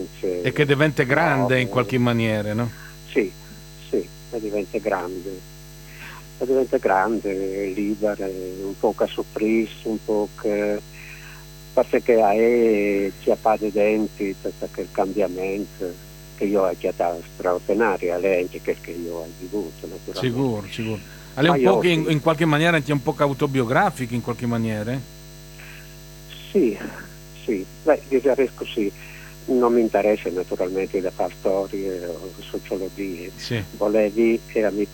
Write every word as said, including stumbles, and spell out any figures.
esperienze e che diventa grande nuove. in qualche maniera, no? Sì, sì, e diventa grande. E diventa grande, libera, un po' che sorpreso, un po' che perché hai chiappato i denti tutto quel cambiamento che io ho già dato straordinario a lei, anche che io ho vivuto naturalmente. Sicuro, sicuro. È Ma un po' io che in, sì, in qualche maniera è un po' autobiografico in qualche maniera, eh? sì, sì, beh, direi così. Non mi interessa naturalmente da fare storie o sociologie, Sì. volevi, era mia